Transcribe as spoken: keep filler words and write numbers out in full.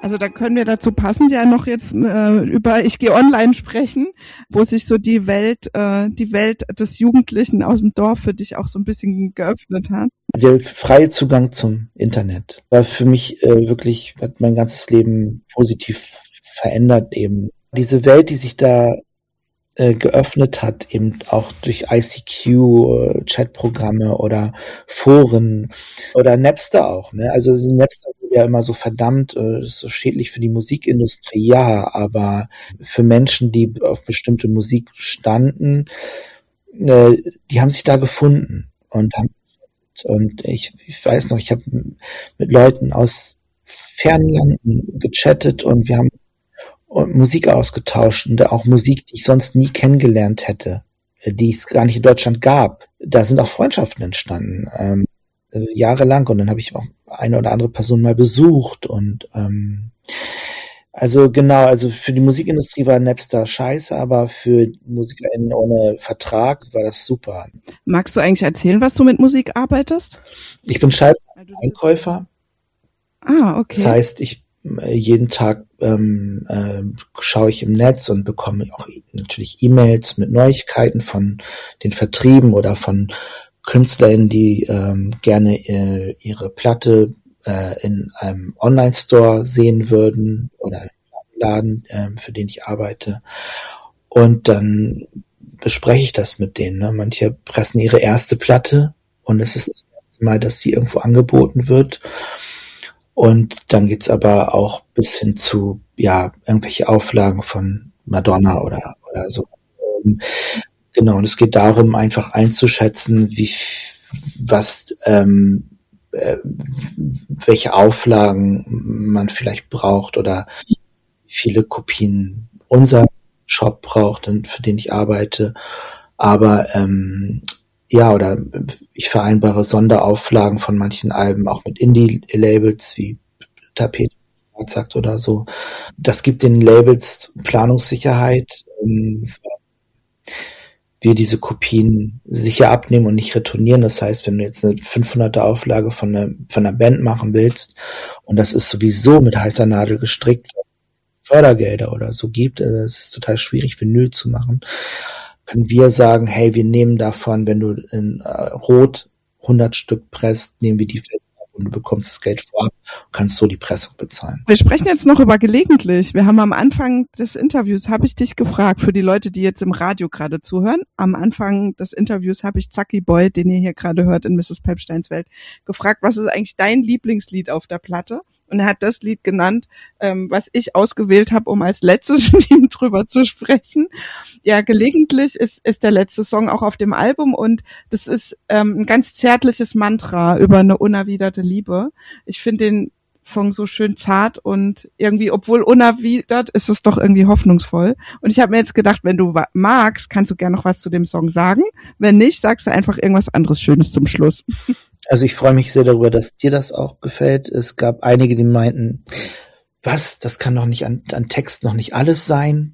Also da können wir dazu passend ja noch jetzt äh, über Ich gehe online sprechen, wo sich so die Welt, äh, die Welt des Jugendlichen aus dem Dorf für dich auch so ein bisschen geöffnet hat. Der freie Zugang zum Internet war für mich äh, wirklich, hat mein ganzes Leben positiv verändert eben. Diese Welt, die sich da äh, geöffnet hat, eben auch durch I C Q, äh, Chatprogramme oder Foren oder Napster auch, ne? Also Napster wurde ja immer so verdammt, äh, ist so schädlich für die Musikindustrie, ja, aber für Menschen, die auf bestimmte Musik standen, äh, die haben sich da gefunden und haben und ich, ich weiß noch, ich habe mit Leuten aus fernen Landen gechattet und wir haben Musik ausgetauscht und auch Musik, die ich sonst nie kennengelernt hätte, die es gar nicht in Deutschland gab. Da sind auch Freundschaften entstanden, ähm, äh, jahrelang. Und dann habe ich auch eine oder andere Person mal besucht. Und ähm, also genau, also für die Musikindustrie war Napster scheiße, aber für MusikerInnen ohne Vertrag war das super. Magst du eigentlich erzählen, was du mit Musik arbeitest? Ich bin Schallplatteneinkäufer. Ah, okay. Das heißt, ich jeden Tag ähm, äh, schaue ich im Netz und bekomme auch natürlich E-Mails mit Neuigkeiten von den Vertrieben oder von KünstlerInnen, die ähm, gerne äh, ihre Platte äh, in einem Online-Store sehen würden oder im Laden, äh, für den ich arbeite. Und dann bespreche ich das mit denen. Ne? Manche pressen ihre erste Platte und es ist das erste Mal, dass sie irgendwo angeboten wird. Und dann geht's aber auch bis hin zu, ja, irgendwelche Auflagen von Madonna oder, oder so. Genau, und es geht darum, einfach einzuschätzen, wie, was, ähm, äh, welche Auflagen man vielleicht braucht oder wie viele Kopien unser Shop braucht, für den ich arbeite. Aber, ähm, ja, oder ich vereinbare Sonderauflagen von manchen Alben auch mit Indie-Labels wie Tapete sagt oder so. Das gibt den Labels Planungssicherheit, ähm, wir diese Kopien sicher abnehmen und nicht retournieren. Das heißt, wenn du jetzt eine fünfhunderter Auflage von einer, von einer Band machen willst und das ist sowieso mit heißer Nadel gestrickt, Fördergelder oder so gibt, also es ist total schwierig, Vinyl zu machen, können wir sagen, hey, wir nehmen davon, wenn du in äh, Rot hundert Stück presst, nehmen wir die fest und du bekommst das Geld vorab und kannst so die Pressung bezahlen. Wir sprechen jetzt noch über gelegentlich. Wir haben am Anfang des Interviews, habe ich dich gefragt, für die Leute, die jetzt im Radio gerade zuhören, am Anfang des Interviews habe ich Zacki Boy, den ihr hier gerade hört in Misses Pepsteins Welt, gefragt, was ist eigentlich dein Lieblingslied auf der Platte? Und er hat das Lied genannt, ähm, was ich ausgewählt habe, um als letztes mit ihm drüber zu sprechen. Ja, gelegentlich ist ist der letzte Song auch auf dem Album und das ist ähm, ein ganz zärtliches Mantra über eine unerwiderte Liebe. Ich finde den Song so schön zart und irgendwie, obwohl unerwidert, ist es doch irgendwie hoffnungsvoll. Und ich habe mir jetzt gedacht, wenn du magst, kannst du gerne noch was zu dem Song sagen. Wenn nicht, sagst du einfach irgendwas anderes Schönes zum Schluss. Also ich freue mich sehr darüber, dass dir das auch gefällt. Es gab einige, die meinten, was, das kann doch nicht an, an Text noch nicht alles sein.